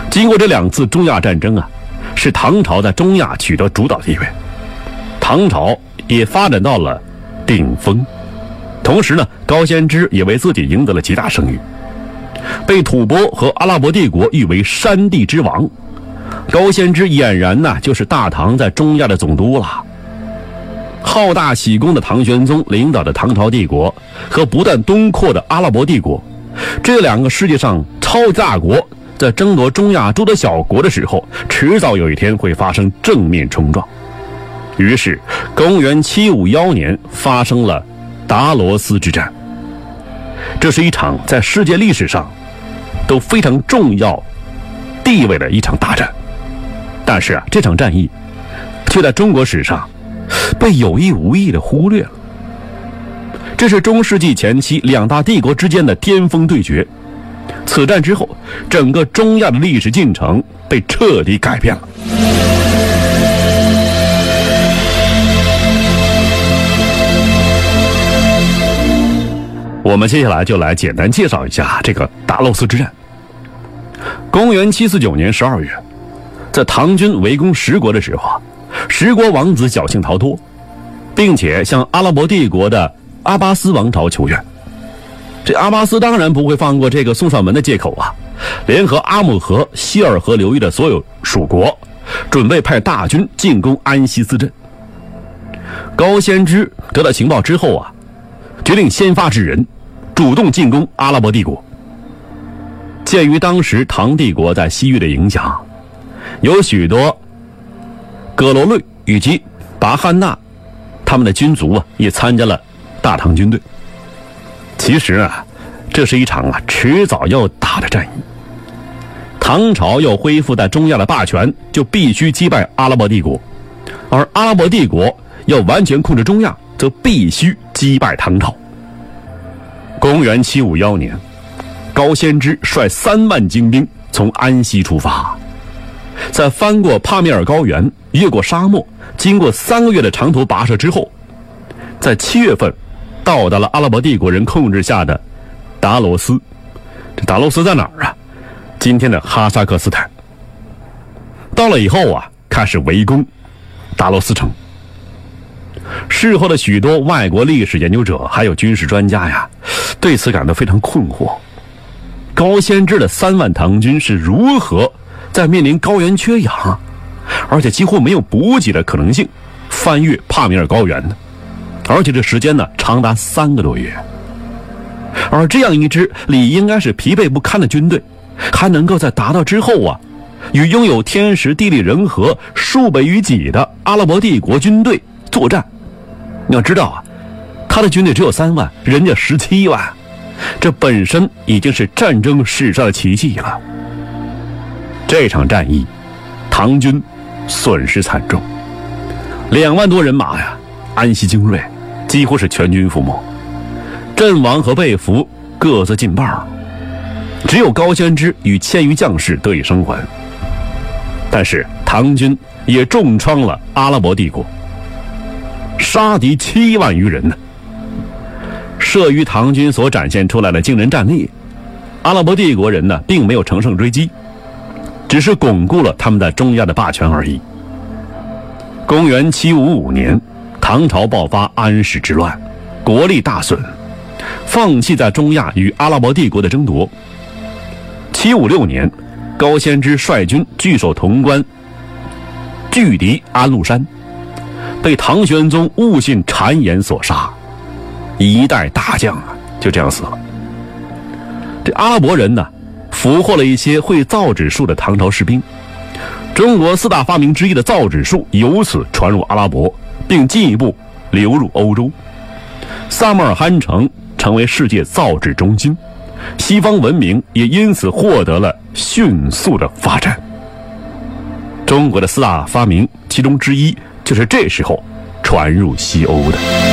经过这2次中亚战争啊，使唐朝在中亚取得主导地位，唐朝也发展到了顶峰。同时呢，高仙芝也为自己赢得了极大声誉，被吐蕃和阿拉伯帝国誉为山地之王。高仙芝俨然呢就是大唐在中亚的总督了。好大喜功的唐玄宗领导的唐朝帝国和不断东扩的阿拉伯帝国，这2个世界上超级大国在争夺中亚诸多小国的时候，迟早有一天会发生正面冲撞。于是公元751年发生了达罗斯之战，这是一场在世界历史上都非常重要地位的一场大战。但是这场战役却在中国史上被有意无意地忽略了。这是中世纪前期2大帝国之间的巅峰对决，此战之后，整个中亚的历史进程被彻底改变了。我们接下来就来简单介绍一下这个达罗斯之战。公元749年12月，在唐军围攻十国的时候，十国王子侥幸逃脱，并且向阿拉伯帝国的阿巴斯王朝求援。这阿巴斯当然不会放过这个送上门的借口啊，联合阿姆河、希尔河流域的所有属国，准备派大军进攻安西斯镇。高仙芝得到情报之后啊，决定先发制人，主动进攻阿拉伯帝国。鉴于当时唐帝国在西域的影响，有许多葛罗类以及拔汉纳他们的军族啊，也参加了大唐军队。其实啊，这是一场迟早要打的战役。唐朝要恢复在中亚的霸权，就必须击败阿拉伯帝国，而阿拉伯帝国要完全控制中亚，则必须击败唐朝。公元751年，高仙芝率3万精兵从安西出发，在翻过帕米尔高原，越过沙漠，经过3个月的长途跋涉之后，在7月份到达了阿拉伯帝国人控制下的达罗斯。这达罗斯在哪儿啊？今天的哈萨克斯坦。到了以后啊，开始围攻达罗斯城。事后的许多外国历史研究者还有军事专家呀，对此感到非常困惑。高仙芝的3万唐军是如何在面临高原缺氧，而且几乎没有补给的可能性，翻越帕米尔高原呢？而且这时间呢，长达3个多月。而这样一支理应该是疲惫不堪的军队，还能够在达到之后啊，与拥有天时地利人和数倍于己的阿拉伯帝国军队作战。你要知道啊，他的军队只有3万，人家17万，这本身已经是战争史上的奇迹了。这场战役，唐军损失惨重，2万多人马呀，安西精锐，几乎是全军覆没，阵亡和被俘各自近半，只有高仙芝与1000余将士得以生还。但是唐军也重创了阿拉伯帝国，杀敌7万余人呢。慑于唐军所展现出来的惊人战力，阿拉伯帝国人呢并没有乘胜追击，只是巩固了他们在中亚的霸权而已。公元755年，唐朝爆发安史之乱，国力大损，放弃在中亚与阿拉伯帝国的争夺。756年，高仙芝率军据守潼关，拒敌安禄山，被唐玄宗误信谗言所杀，一代大将啊就这样死了。这阿拉伯人呢，俘获了一些会造纸术的唐朝士兵，中国4大发明之一的造纸术由此传入阿拉伯，并进一步流入欧洲。萨马尔罕城成为世界造纸中心，西方文明也因此获得了迅速的发展。中国的4大发明其中之一就是这时候传入西欧的。